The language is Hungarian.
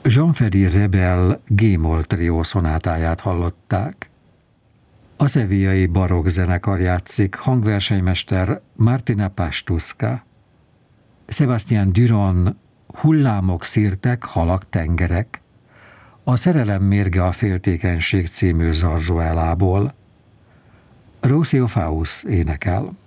Jean-Ferry Rebel G-moll trió szonátáját hallották. A sevillai barokk zenekar játszik, hangversenymester Martina Pastuska. Sebastián Duran Hullámok, szirtek, halak, tengerek. A szerelem mérge a féltékenység című zarzuelából. Rocio Faust énekel.